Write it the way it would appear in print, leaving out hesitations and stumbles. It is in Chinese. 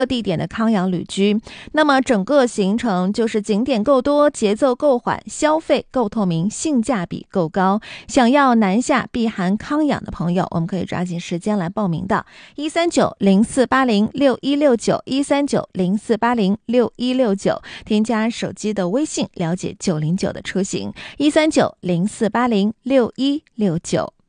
地点的康养旅居。那么整个行程就是景点够多，节奏够缓，消费够透明，性价比够高。想要南下避寒康养的朋友，我们可以抓紧时间来报名的13904806169，13904806169，添加手机的微信了解909的车型，13904806169。